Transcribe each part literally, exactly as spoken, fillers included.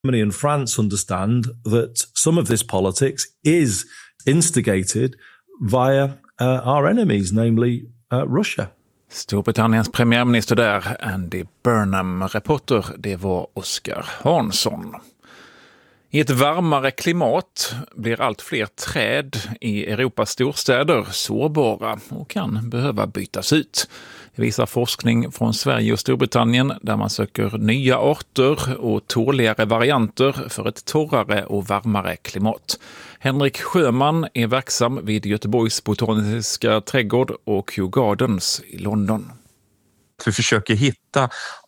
Germany and France understand that some of this politics is instigated via uh, our enemies, namely uh, Russia. Storbritanniens premiärminister där, Andy Burnham. Reporter, det var Oskar Hansson. I ett varmare klimat blir allt fler träd i Europas storstäder sårbara och kan behöva bytas ut. Det visar forskning från Sverige och Storbritannien där man söker nya arter och tåligare varianter för ett torrare och varmare klimat. Henrik Sjöman är verksam vid Göteborgs botaniska trädgård och Kew Gardens i London. Vi försöker hitta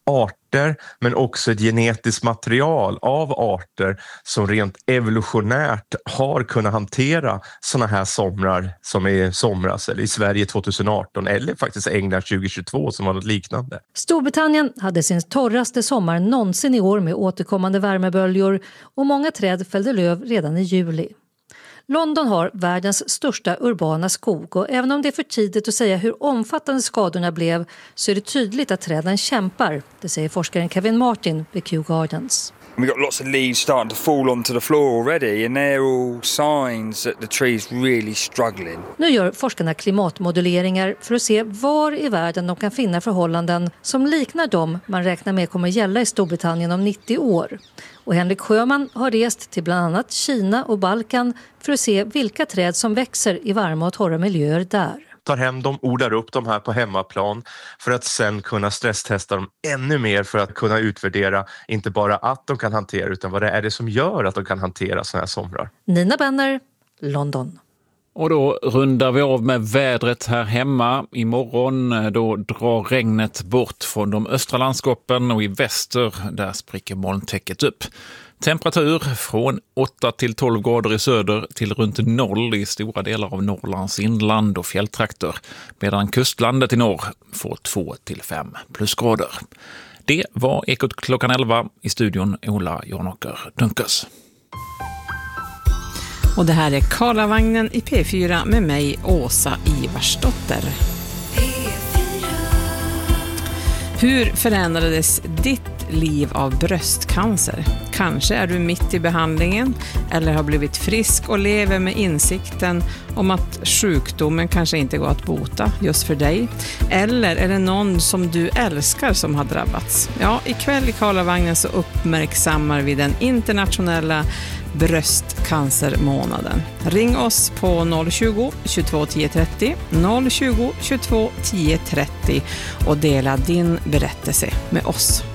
arter men också ett genetiskt material av arter som rent evolutionärt har kunnat hantera såna här somrar som är somras eller i Sverige tjugoarton eller faktiskt England tjugohundratjugotvå som var något liknande. Storbritannien hade sin torraste sommar någonsin i år med återkommande värmeböljor och många träd fällde löv redan i juli. London har världens största urbana skog och även om det är för tidigt att säga hur omfattande skadorna blev så är det tydligt att träden kämpar, det säger forskaren Kevin Martin vid Kew Gardens. We've got lots of leaves starting to fall onto the floor already and they're all signs that the tree's really struggling. Nu gör forskarna klimatmodelleringar för att se var i världen de kan finna förhållanden som liknar dem man räknar med kommer gälla i Storbritannien om nittio år. Och Henrik Sjöman har rest till bland annat Kina och Balkan för att se vilka träd som växer i varma och torra miljöer där. Tar hem dem, odlar upp dem här på hemmaplan för att sen kunna stresstesta dem ännu mer för att kunna utvärdera inte bara att de kan hantera utan vad det är det som gör att de kan hantera såna här somrar. Nina Benner, London. Och då rundar vi av med vädret här hemma. Imorgon då drar regnet bort från de östra landskapen och i väster där spricker molntäcket upp. Temperatur från åtta till tolv grader i söder till runt noll i stora delar av Norrlands inland och fjälltrakter. Medan kustlandet i norr får två till fem plusgrader. Det var Ekot klockan elva i studion Ola Jarnåker Dunkers. Och det här är Karlavagnen i P fyra med mig, Åsa Ivarsdotter. Hur förändrades ditt liv av bröstcancer? Kanske är du mitt i behandlingen eller har blivit frisk och lever med insikten om att sjukdomen kanske inte går att bota just för dig. Eller är det någon som du älskar som har drabbats? Ja, ikväll i Karlavagnen så uppmärksammar vi den internationella bröstcancermånaden. Ring oss på noll tjugo, tjugotvå tio trettio, noll tjugo, tjugotvå tio trettio och dela din berättelse med oss.